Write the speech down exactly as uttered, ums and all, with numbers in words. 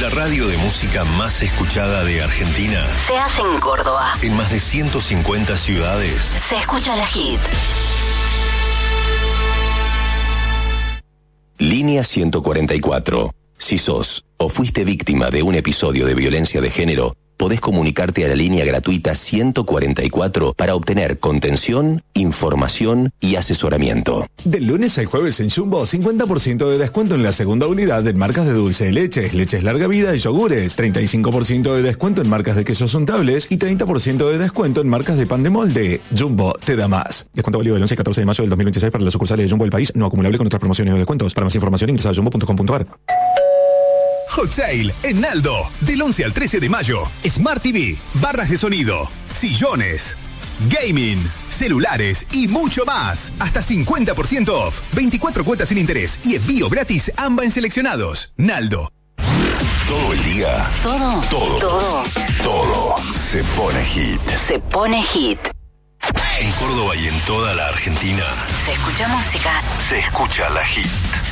La radio de música más escuchada de Argentina se hace en Córdoba. En más de ciento cincuenta ciudades Se escucha la hit. Línea ciento cuarenta y cuatro. Si sos o fuiste víctima de un episodio de violencia de género, podés comunicarte a la línea gratuita ciento cuarenta y cuatro para obtener contención, información y asesoramiento. Del lunes al jueves en Jumbo, cincuenta por ciento de descuento en la segunda unidad en marcas de dulce de leches, leches larga vida y yogures, treinta y cinco por ciento de descuento en marcas de quesos untables y treinta por ciento de descuento en marcas de pan de molde. Jumbo te da más. Descuento válido del once al catorce de mayo del dos mil veintiséis para las sucursales de Jumbo del país, no acumulable con otras promociones o descuentos. Para más información ingresa a jumbo punto com punto a r. Hot Sale en Naldo, del once al trece de mayo. Smart T V, barras de sonido, sillones, gaming, celulares y mucho más. Hasta cincuenta por ciento off, veinticuatro cuotas sin interés y envío gratis ambas en seleccionados. Naldo. Todo el día. Todo. Todo. Todo. Todo se pone hit. Se pone hit. En Córdoba y en toda la Argentina Se escucha música. se escucha la hit.